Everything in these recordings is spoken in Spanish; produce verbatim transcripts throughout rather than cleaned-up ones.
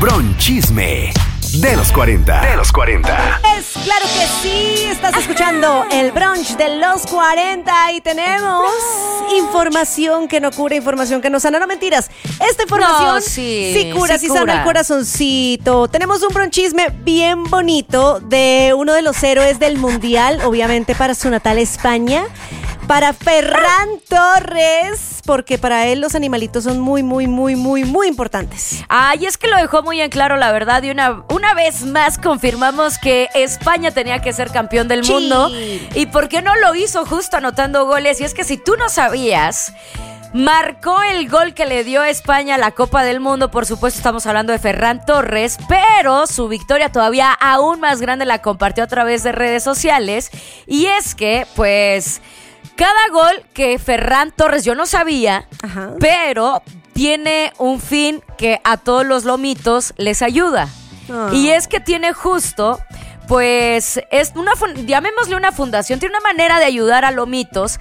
Bronchisme de los cuarenta. De los cuarenta. Es claro que sí, estás escuchando el brunch de los cuarenta y tenemos información que no cura, información que no sana. No, mentiras, esta información no, sí, sí cura, sí, sí sana el corazoncito. Tenemos un bronchisme bien bonito de uno de los héroes del mundial, obviamente para su natal España. Para Ferran Torres, porque para él los animalitos son muy, muy, muy, muy, muy importantes. Ay, es que lo dejó muy en claro, la verdad, y una, una vez más confirmamos que España tenía que ser campeón del Sí. mundo. ¿Y por qué no lo hizo justo anotando goles? Y es que si tú no sabías, marcó el gol que le dio a España la Copa del Mundo. Por supuesto, estamos hablando de Ferran Torres, pero su victoria todavía aún más grande la compartió a través de redes sociales. Y es que, pues, cada gol que Ferran Torres, yo no sabía, Ajá. pero tiene un fin que a todos los lomitos les ayuda. Oh. Y es que tiene justo, pues, es una fun- llamémosle una fundación, tiene una manera de ayudar a lomitos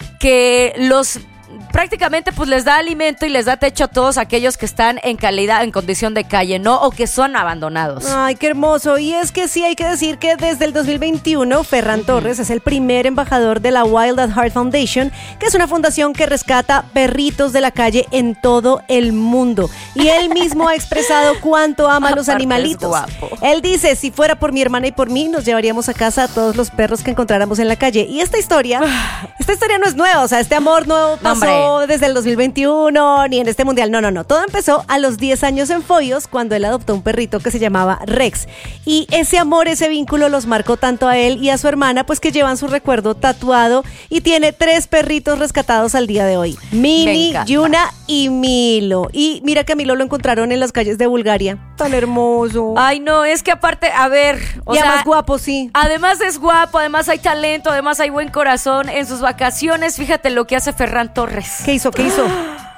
que los prácticamente pues les da alimento y les da techo a todos aquellos que están en calidad, en condición de calle, ¿no? O que son abandonados. Ay, qué hermoso. Y es que sí, hay que decir que desde el dos mil veintiuno, Ferran Torres es el primer embajador de la Wild at Heart Foundation, que es una fundación que rescata perritos de la calle en todo el mundo. Y él mismo ha expresado cuánto ama a los Aparte, animalitos. es guapo. Él dice, si fuera por mi hermana y por mí, nos llevaríamos a casa a todos los perros que encontráramos en la calle. Y esta historia, esta historia no es nueva, o sea, este amor no pasó hombre. desde el dos mil veintiuno, ni en este mundial, no, no, no. Todo empezó a los diez años en Follos, cuando él adoptó un perrito que se llamaba Rex. Y ese amor, ese vínculo los marcó tanto a él y a su hermana, pues que llevan su recuerdo tatuado y tiene tres perritos rescatados al día de hoy. Me Mini, encanta. Yuna y Milo. Y mira que a Milo lo encontraron en las calles de Bulgaria. Tan hermoso. Ay, no, es que aparte, a ver, o y sea, además guapo, sí. además es guapo, además hay talento, además hay buen corazón. En sus vacaciones, fíjate lo que hace Ferran Torres. ¿Qué hizo? ¿Qué hizo?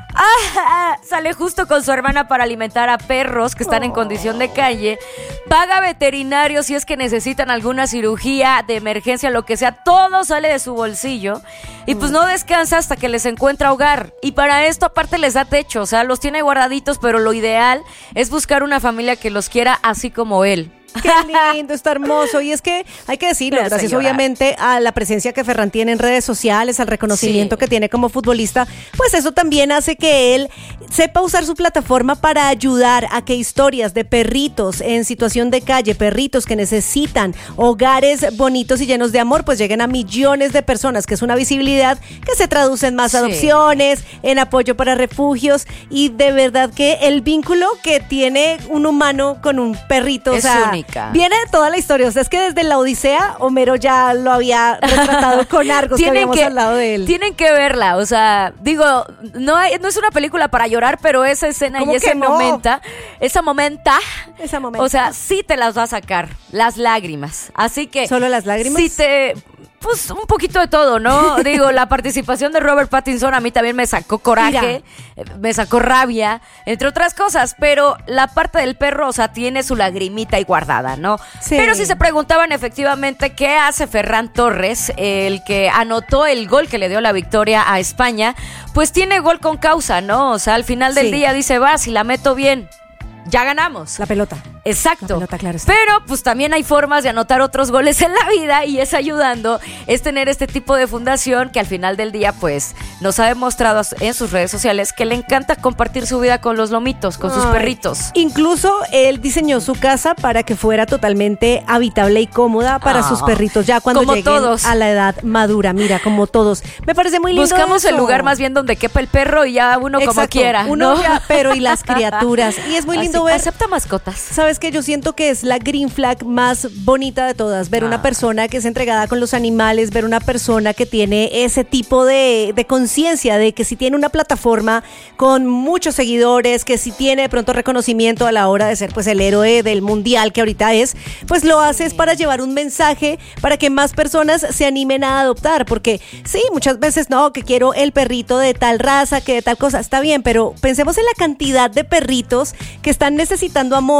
Ah, sale justo con su hermana para alimentar a perros que están en condición de calle. Paga veterinarios si es que necesitan alguna cirugía de emergencia, lo que sea. Todo sale de su bolsillo. Y pues no descansa hasta que les encuentra hogar. Y para esto aparte les da techo. O sea, los tiene guardaditos, pero lo ideal es buscar una familia que los quiera así como él. Qué lindo, está hermoso. Y es que hay que decirlo, Me hace gracias llorar. obviamente a la presencia que Ferran tiene en redes sociales, al reconocimiento Sí. que tiene como futbolista, pues eso también hace que él sepa usar su plataforma para ayudar a que historias de perritos en situación de calle, perritos que necesitan hogares bonitos y llenos de amor, pues lleguen a millones de personas, que es una visibilidad que se traduce en más Sí. adopciones, en apoyo para refugios, y de verdad que el vínculo que tiene un humano con un perrito, Es o sea, única. viene de toda la historia. O sea, es que desde la Odisea, Homero ya lo había retratado con Argos, que habíamos hablado de él. Tienen que verla, o sea, digo, no, hay- no es una película para llorar, pero esa escena ¿Cómo y ese que no? momento, esa momenta, Esa momento. o sea, sí te las va a sacar, las lágrimas. Así que ¿Solo las lágrimas? Sí te, pues un poquito de todo, ¿no? Digo, la participación de Robert Pattinson a mí también me sacó coraje, eh, me sacó rabia, entre otras cosas, pero la parte del perro, o sea, tiene su lagrimita ahí guardada, ¿no? Sí. Pero si se preguntaban efectivamente qué hace Ferran Torres, el que anotó el gol que le dio la victoria a España, pues tiene gol con causa, ¿no? O sea, al final del Sí. día dice, va, si la meto bien, ya ganamos. La pelota. Exacto. La pelota, claro está. Pero pues también hay formas de anotar otros goles en la vida, y es ayudando, es tener este tipo de fundación que al final del día pues nos ha demostrado en sus redes sociales que le encanta compartir su vida con los lomitos, con sus Ay. perritos. Incluso él diseñó su casa para que fuera totalmente habitable y cómoda para Ah, sus perritos, ya cuando como lleguen todos. a la edad madura. Mira, como todos. Me parece muy lindo. Buscamos el eso. lugar más bien donde quepa el perro y ya uno como Exacto, quiera, uno ¿no? ya, pero y las criaturas. Y es muy lindo Así, ver. acepta mascotas. ¿Sabes qué? Yo siento que es la green flag más bonita de todas. Ver Ah. una persona que es entregada con los animales, ver una persona que tiene ese tipo de, de conciencia de que si tiene una plataforma con muchos seguidores, que si tiene de pronto reconocimiento a la hora de ser pues el héroe del mundial que ahorita es, pues lo haces para llevar un mensaje para que más personas se animen a adoptar. Porque sí, muchas veces no, que quiero el perrito de tal raza, que de tal cosa, está bien, pero pensemos en la cantidad de perritos que están necesitando amor, que han tenido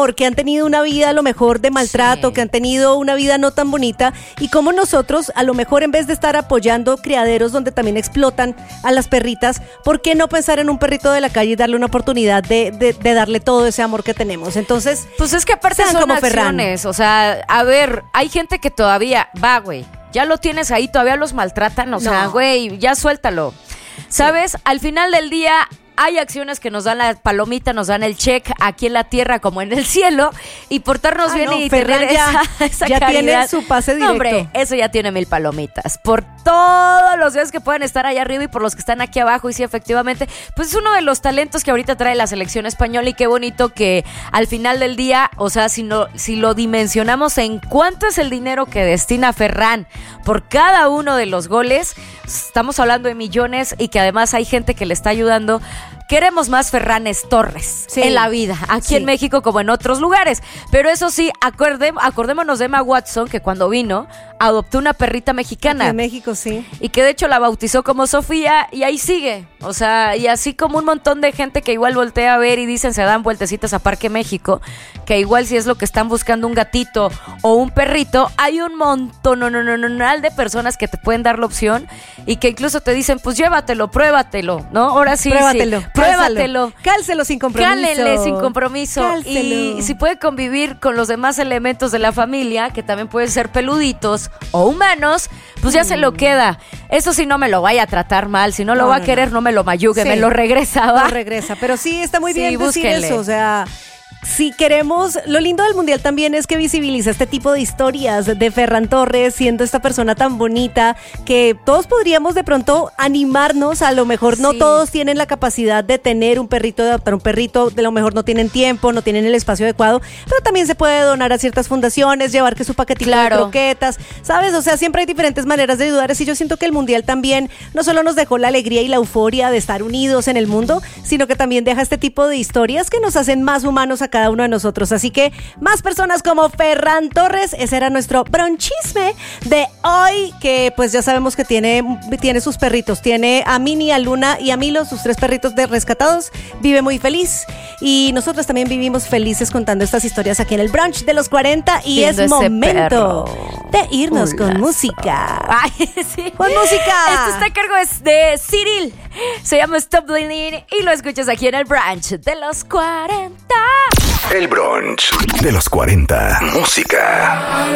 tenido una vida a lo mejor de maltrato, Sí. que han tenido una vida no tan bonita, y cómo nosotros a lo mejor en vez de estar apoyando criaderos donde también explotan a las perritas, ¿por qué no pensar en un perrito de la calle y darle una oportunidad de, de, de darle todo ese amor que tenemos? Entonces, Pues es que aparte sean son como Ferran. acciones, o sea, a ver, hay gente que todavía, va, güey, ya lo tienes ahí, todavía los maltratan, o sea, No. güey, ya suéltalo. ¿Sabes? Al final del día hay acciones que nos dan la palomita, nos dan el check aquí en la tierra como en el cielo, y portarnos Ah, bien no, y Ferran tener ya- esa, esa ya caridad. tiene su pase No, hombre, directo. eso ya tiene mil palomitas. Por todos los días que pueden estar allá arriba y por los que están aquí abajo. Y sí, efectivamente, pues es uno de los talentos que ahorita trae la selección española, y qué bonito que al final del día, o sea, si, no, si lo dimensionamos en cuánto es el dinero que destina Ferran por cada uno de los goles, estamos hablando de millones, y que además hay gente que le está ayudando. Queremos más Ferranes Torres Sí. en la vida, aquí Sí. en México como en otros lugares. Pero eso sí, acordé- acordémonos de Emma Watson, que cuando vino adoptó una perrita mexicana. aquí en México, sí. Y que de hecho la bautizó como Sofía, y ahí sigue. O sea, y así como un montón de gente que igual voltea a ver y dicen se dan vueltecitas a Parque México, que igual si es lo que están buscando, un gatito o un perrito, hay un montón no, no, no, no, no, de personas que te pueden dar la opción, y que incluso te dicen, pues llévatelo, pruébatelo, ¿no? Ahora sí, Pruébatelo, sí, cálzalo. pruébatelo. Cálcelo sin compromiso. Cálenle sin compromiso. Cálcelo. Y si puede convivir con los demás elementos de la familia, que también pueden ser peluditos o humanos, pues ya se lo queda. Eso sí, no me lo vaya a tratar mal. Si no lo No, va a no, querer, no. no me lo mayugue, Sí. me lo regresa, ¿va? No regresa, pero sí está muy Sí, bien decir búsquenle. eso, o sea, si queremos, lo lindo del mundial también es que visibiliza este tipo de historias de Ferran Torres, siendo esta persona tan bonita, que todos podríamos de pronto animarnos. A lo mejor no Sí. todos tienen la capacidad de tener un perrito, de adoptar un perrito, de lo mejor no tienen tiempo, no tienen el espacio adecuado, pero también se puede donar a ciertas fundaciones, llevar que su paquetito Claro. de croquetas, ¿sabes? O sea, siempre hay diferentes maneras de ayudar, y yo siento que el mundial también no solo nos dejó la alegría y la euforia de estar unidos en el mundo, sino que también deja este tipo de historias que nos hacen más humanos a cada uno de nosotros. Así que más personas como Ferran Torres. Ese era nuestro bronchisme de hoy, que pues ya sabemos que tiene, tiene sus perritos. Tiene a Mini, a Luna y a Milo, sus tres perritos de rescatados. Vive muy feliz, y nosotros también vivimos felices contando estas historias aquí en el brunch de los cuarenta, y Viendo es ese momento perro. de irnos con Ulazo. música. Ay, sí. Con música. Esto está a cargo es de Cyril. Se llama Stop Bleeding, y lo escuchas aquí en el brunch de los cuarenta. El brunch de los cuarenta. Música.